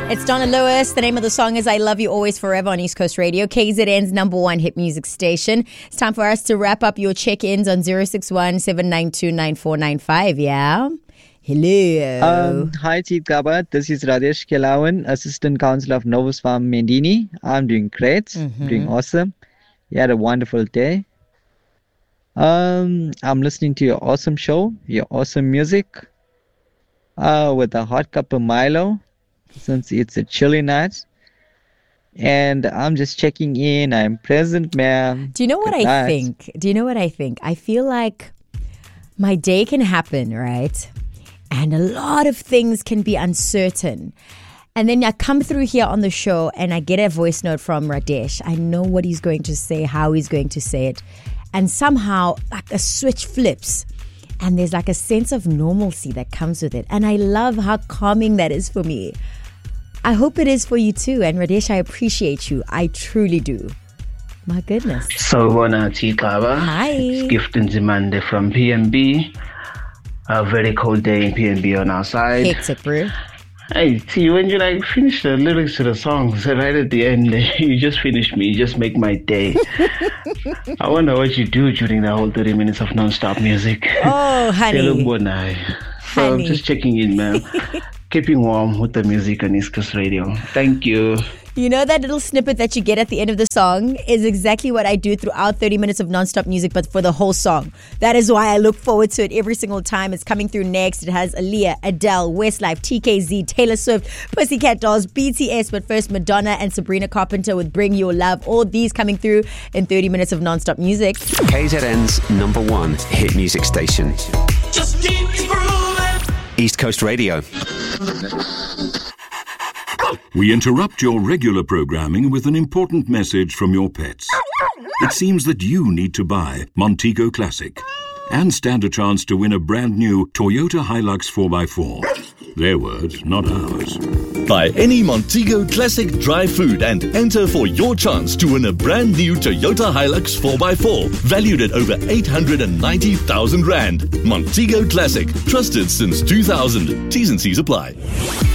It's Donna Lewis. The name of the song is I Love You Always Forever on East Coast Radio, KZN's #1 hit music station. It's time for us to wrap up your check-ins on 061-792-9495, yeah? Hello. Hi, Chief Gaba. This is Radesh Kelawan, Assistant Councillor of Novus Farm, Mendini. I'm doing great. Doing awesome. You had a wonderful day. I'm listening to your awesome show, your awesome music, with a hot cup of Milo, since it's a chilly night. And I'm just checking in. I'm present, ma'am. Do you know what I think? I feel like my day can happen, right? And a lot of things can be uncertain. And then I come through here on the show and I get a voice note from Radesh. I know what he's going to say, how he's going to say it. And somehow like a switch flips. And there's like a sense of normalcy that comes with it. And I love how calming that is for me. I hope it is for you too. And Radesh, I appreciate you. I truly do. My goodness. So, Chikaba. Hi. It's Gift Nzimande from PNB. A very cold day in PNB on our side. Hectic, bro. Hey, see, when you finish the lyrics to the songs right at the end, you just finish me. You just make my day. I wonder what you do during the whole 30 minutes of non-stop music. Oh, honey. So I'm just checking in, man. Keeping warm with the music on East Coast Radio. Thank you. You know that little snippet that you get at the end of the song is exactly what I do throughout 30 minutes of non-stop music, but for the whole song. That is why I look forward to it every single time. It's coming through next. It has Aaliyah, Adele, Westlife, TKZ, Taylor Swift, Pussycat Dolls, BTS, but first Madonna and Sabrina Carpenter with Bring Your Love. All these coming through in 30 minutes of non-stop music. KZN's #1 hit music station. Just keep grooving. East Coast Radio. We interrupt your regular programming with an important message from your pets. It seems that you need to buy Montego Classic and stand a chance to win a brand new Toyota Hilux 4x4. Their words, not ours. Buy any Montego Classic dry food and enter for your chance to win a brand new Toyota Hilux 4x4 valued at over 890,000 Rand. Montego Classic, trusted since 2000. T's and C's apply.